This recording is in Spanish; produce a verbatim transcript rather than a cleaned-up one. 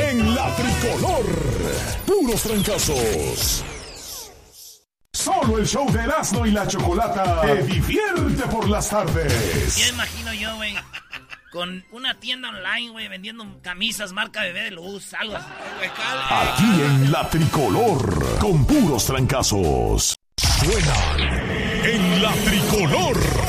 en la tricolor. Puros trancazos. Solo el show de Erasmo y la Chocolata te divierte por las tardes. Ya imagino yo, güey, con una tienda online, güey, vendiendo camisas marca Bebé de Luz, algo así. Aquí en la tricolor, con puros trancazos. Suenan en la tricolor.